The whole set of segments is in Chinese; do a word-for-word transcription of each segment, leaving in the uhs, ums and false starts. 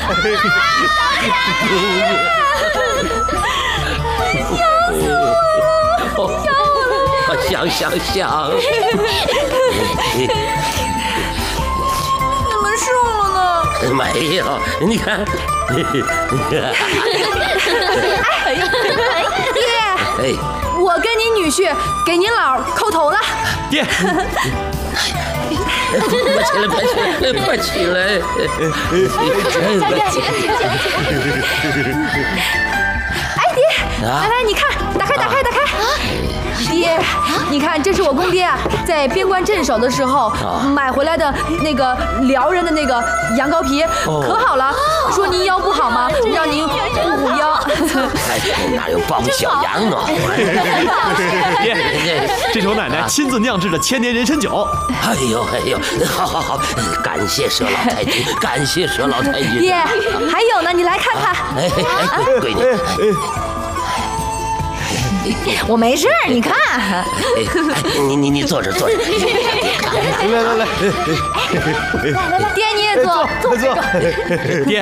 笑死我！想想想， 你们瘦了呢？ 没有，你看。 爹， 哎， 我跟您女婿给您姥叩头了。 爹， 快起来，快起来，快起来！ 哎，爹，来来，你看，打开，打开，打开。爹，你看，这是我公爹啊，在边关镇守的时候买回来的那个辽人的那个羊羔皮，可好了。说您腰不好吗？让您补补腰。 哎，哪有包小羊暖和？ 爹，这是我奶奶亲自酿制的千年人参酒。 哎呦哎呦，好好好，感谢佘老太君，感谢佘老太君。 爹，还有呢，你来看看。 哎哎，闺女。 我没事，你看。 哎，你你你坐着坐着。 来来来， 来来来，爹你也坐， 坐坐。爹，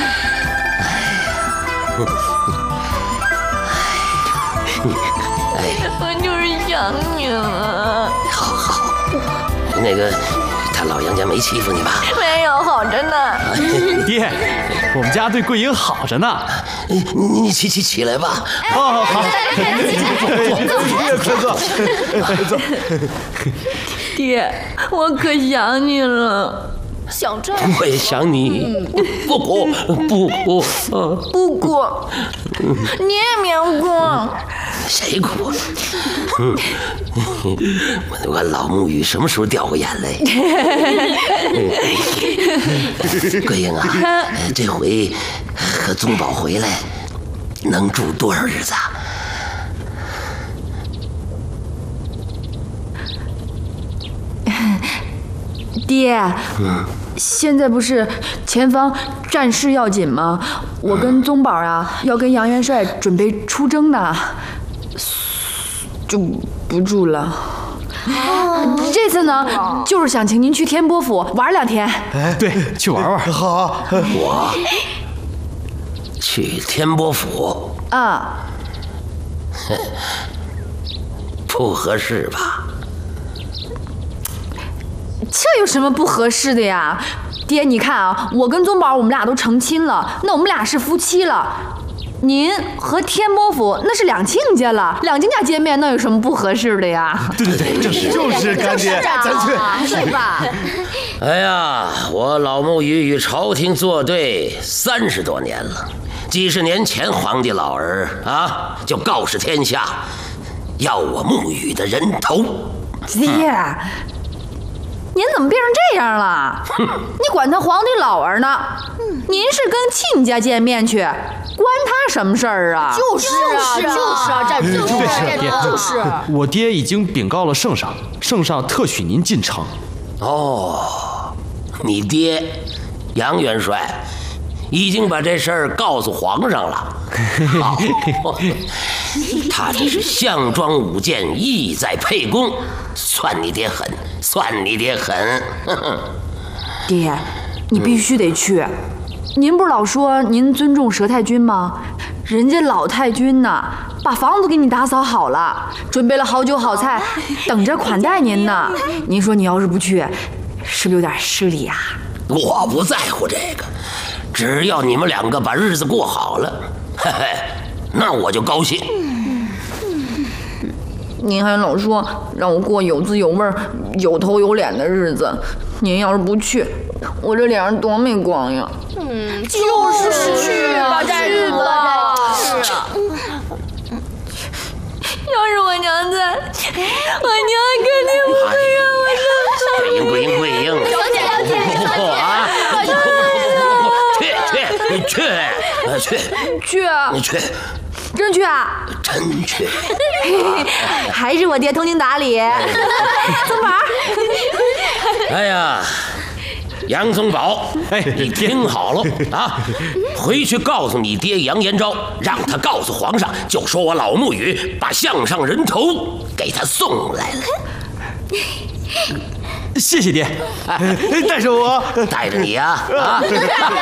我就是想你了。 好好，那个他老杨家没欺负你吧？ 没有，好着呢。 爹，我们家对桂英好着呢。 你你你起起起来吧。 好好好，快坐，快坐。 爹，我可想你了。想这？ 我也想你。不哭不哭， 不哭，你也别哭。 谁哭？我老沐雨什么时候掉过眼泪？桂英啊，这回和宗宝回来，能住多少日子啊？ 爹，嗯，现在不是前方战事要紧吗？我跟宗宝啊，要跟杨元帅准备出征呢，就不住了。哦，这次呢，就是想请您去天波府玩两天。 哎，对，去玩玩。 好， 我去天波府啊， 不合适吧？ 这有什么不合适的呀？爹，你看啊，我跟宗宝我们俩都成亲了，那我们俩是夫妻了。您和天波府那是两亲家了，两亲家见面那有什么不合适的呀？ 对对对，就是就是干爹， 咱去，对吧？ 哎呀，我老沐雨与朝廷作对三十多年了，几十年前皇帝老儿啊就告示天下，要我沐雨的人头。 爹，您怎么变成这样了？你管他皇帝老儿呢？您是跟亲家见面去，关他什么事儿啊？ 就是啊，就是啊，这就是就是。 我爹已经禀告了圣上，圣上特许您进城。 哦，你爹杨元帅已经把这事儿告诉皇上了。好，他这是项庄舞剑，意在沛公，算你爹狠，算你爹狠。 爹，你必须得去。您不是老说您尊重佘太君吗？人家老太君呐，把房子给你打扫好了，准备了好酒好菜，等着款待您呢。您说你要是不去，是不是有点失礼呀？ 我不在乎这个，只要你们两个把日子过好了，嘿嘿，那我就高兴。 您还老说让我过有滋有味、有头有脸的日子，您要是不去，我这脸上多没光呀！ 嗯，就是去吧，去吧，是啊。 要是我娘在，我娘肯定不会让我上。 桂英，桂英，桂英， 小姐，小姐，小姐啊！去去去去去啊！ 你去。 真去啊！ 真去， 还是我爹通情达理。宗宝， 哎呀，杨宗保，哎，你听好了啊，回去告诉你爹杨延昭，让他告诉皇上，就说我老沐雨把项上人头给他送来了。 谢谢爹，带着我， 带着你呀，啊！